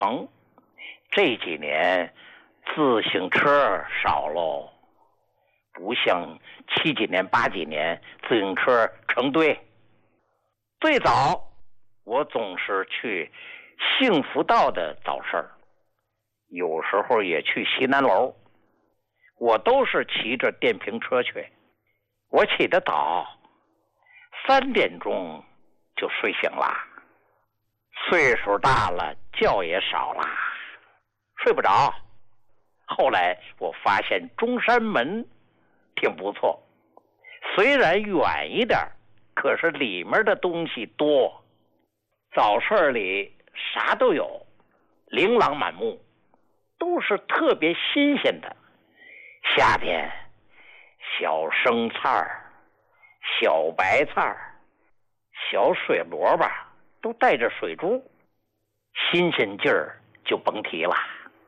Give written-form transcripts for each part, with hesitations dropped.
这几年自行车少喽，不像7几年8几年自行车成堆。最早我总是去幸福道的早市，有时候也去西南楼，我都是骑着电瓶车去。我起得早，3点钟就睡醒了。岁数大了，觉也少了，睡不着。后来我发现中山门挺不错，虽然远一点，可是里面的东西多。早市里啥都有，琳琅满目，都是特别新鲜的。夏天小生菜、小白菜、小水萝卜都带着水珠，新鲜劲儿就甭提了。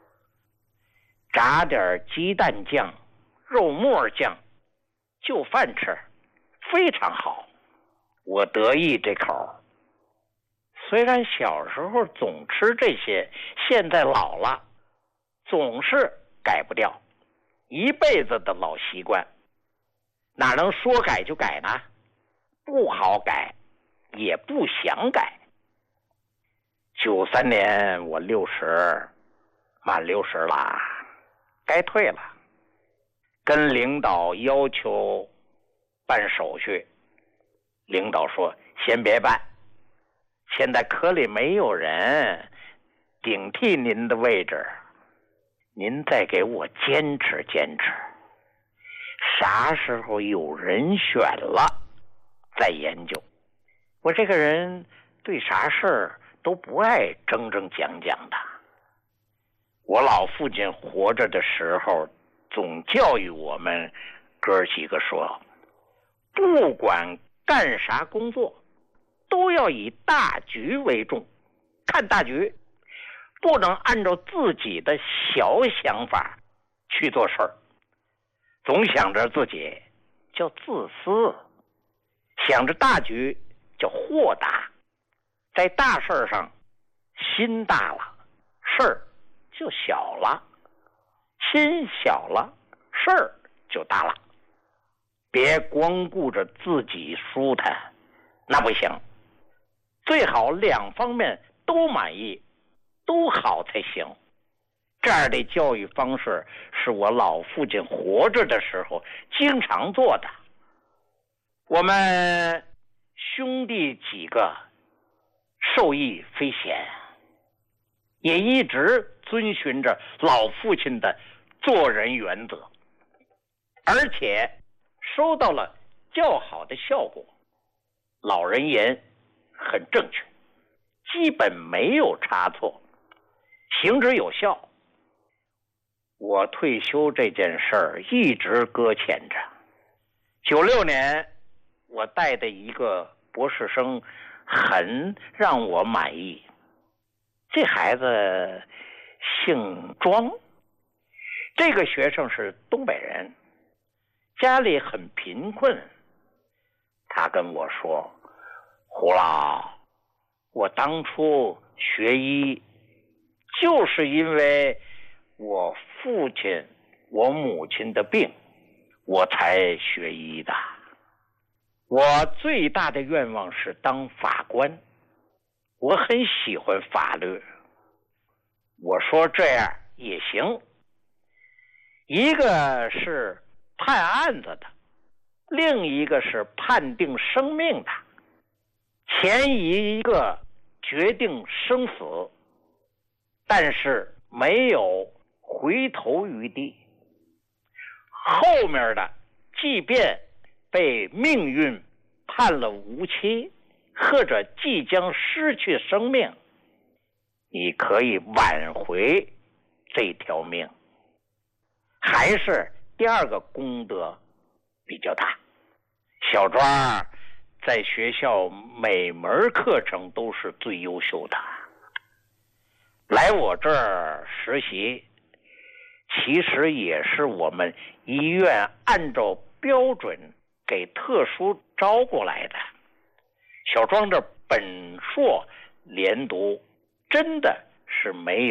炸点鸡蛋酱、肉末酱，就饭吃，非常好。我得意这口。虽然小时候总吃这些，现在老了，总是改不掉，一辈子的老习惯，哪能说改就改呢？不好改，也不想改。93年我60，满60了，该退了。跟领导要求办手续，领导说先别办，现在科里没有人顶替您的位置，您再给我坚持坚持，啥时候有人选了再研究。我这个人对啥事儿都不爱争争讲讲的。我老父亲活着的时候总教育我们哥几个说，不管干啥工作都要以大局为重，看大局，不能按照自己的小想法去做事儿。总想着自己叫自私，想着大局叫豁达。在大事上心大了，事儿就小了，心小了，事儿就大了。别光顾着自己舒坦，那不行，最好2方面都满意，都好才行。这样的教育方式是我老父亲活着的时候经常做的。我们兄弟几个受益匪浅，也一直遵循着老父亲的做人原则，而且收到了较好的效果。老人言很正确，基本没有差错，行之有效。我退休这件事儿一直搁浅着。96年我带的一个博士生很让我满意，这孩子姓庄，这个学生是东北人，家里很贫困。他跟我说，胡老，我当初学医就是因为我父亲我母亲的病，我才学医的。我最大的愿望是当法官，我很喜欢法律。我说这样也行，一个是判案子的，另一个是判定生命的，前一个决定生死，但是没有回头余地，后面的即便被命运判了无期，或者即将失去生命，你可以挽回这条命。还是第二个功德比较大。小庄在学校每门课程都是最优秀的，来我这儿实习其实也是我们医院按照标准给特殊招过来的。小庄这本硕连读真的是没有